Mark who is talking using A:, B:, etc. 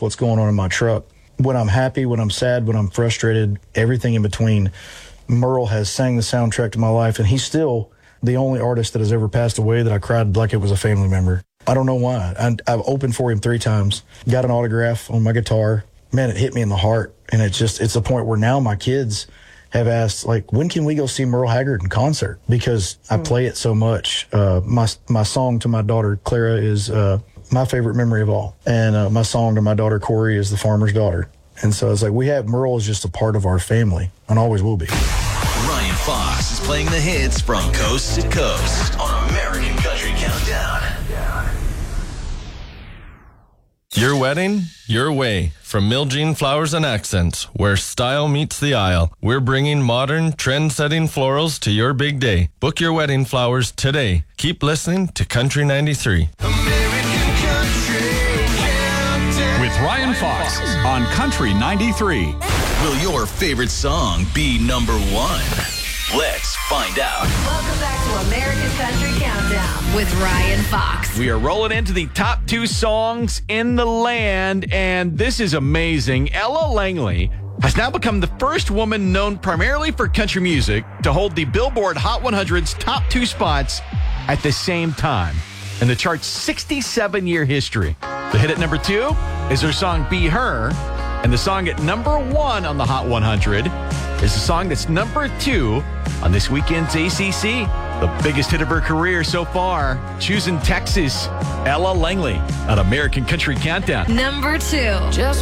A: what's going on in my truck. When I'm happy, when I'm sad, when I'm frustrated, everything in between. Merle has sang the soundtrack to my life, and he's still the only artist that has ever passed away that I cried like it was a family member. I don't know why. I've opened for him 3 times, got an autograph on my guitar. Man, it hit me in the heart. And it's the point where now my kids have asked, like, when can we go see Merle Haggard in concert? Because I play it so much. My song to my daughter, Clara, is my favorite memory of all. And my song to my daughter, Corey, is The Farmer's Daughter. And so it's like Merle is just a part of our family and always will be.
B: Ryan Fox is playing the hits from coast to coast on American Country Countdown.
C: Your wedding, your way. From Miljean Flowers and Accents, where style meets the aisle. We're bringing modern, trend-setting florals to your big day. Book your wedding flowers today. Keep listening to Country 93.
B: American Country Countdown.
D: With Ryan Fox on Country 93.
B: Will your favorite song be number 1? Let's find out.
E: Welcome back to American Country Countdown with Ryan Fox.
F: We are rolling into the top 2 songs in the land, and this is amazing. Ella Langley has now become the first woman known primarily for country music to hold the Billboard Hot 100's top 2 spots at the same time in the chart's 67-year history. The hit at number 2 is her song Be Her, and the song at number 1 on the Hot 100 is the song that's number 2 on this weekend's ACC. The biggest hit of her career so far, Choosing Texas, Ella Langley on American Country Countdown.
E: Number 2.
G: Just